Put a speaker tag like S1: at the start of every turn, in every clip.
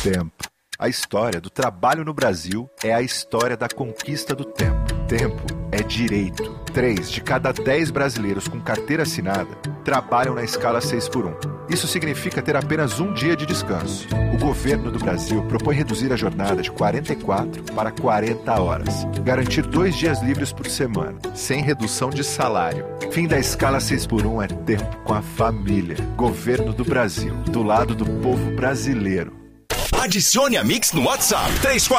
S1: tempo. A história do trabalho no Brasil é a história da conquista do tempo. Tempo é direito. 3 de cada 10 brasileiros com carteira assinada trabalham na escala 6x1. Isso significa ter apenas um dia de descanso. O governo do Brasil propõe reduzir a jornada de 44 para 40 horas. Garantir 2 dias livres por semana, sem redução de salário. Fim da escala 6x1 é tempo com a família. Governo do Brasil, do lado do povo brasileiro.
S2: Adicione a Mix no WhatsApp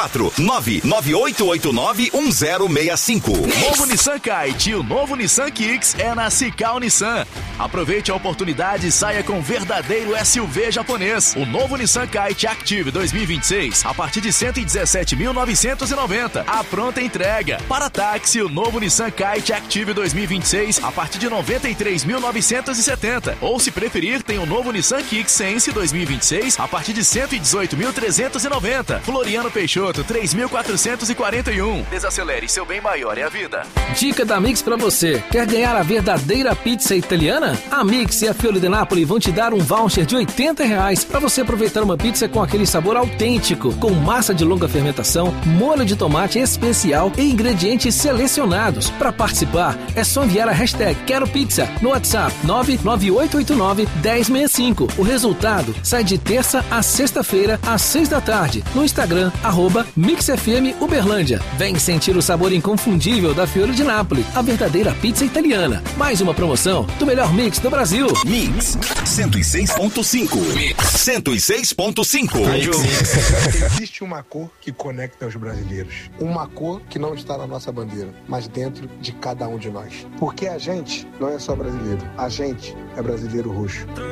S2: 34998891065.
S3: Novo Nissan Kite e o novo Nissan Kicks é na Cical Nissan. Aproveite a oportunidade e saia com um verdadeiro SUV japonês. O novo Nissan Kite Active 2026 a partir de 117.990. A pronta entrega. Para táxi, o novo Nissan Kite Active 2026 a partir de 93.970. Ou se preferir, tem o novo Nissan Kicks Sense 2026 a partir de 118.390. Floriano Peixoto, 3.441. Desacelere, seu bem maior é a vida.
S4: Dica da Mix pra você. Quer ganhar a verdadeira pizza italiana? A Mix e a Fiore de Napoli vão te dar um voucher de R$80 para você aproveitar uma pizza com aquele sabor autêntico, com massa de longa fermentação, molho de tomate especial e ingredientes selecionados. Para participar, é só enviar a hashtag Quero Pizza no WhatsApp 99889-1065. O resultado sai de terça a sexta-feira, às 6 da tarde, no Instagram, @MixFM Uberlândia. Vem sentir o sabor inconfundível da Fiore de Napoli, a verdadeira pizza italiana. Mais uma promoção do melhor mix do Brasil.
S2: Mix 106.5. Mix 106.5.
S5: Existe uma cor que conecta os brasileiros. Uma cor que não está na nossa bandeira, mas dentro de cada um de nós. Porque a gente não é só brasileiro. A gente é brasileiro roxo.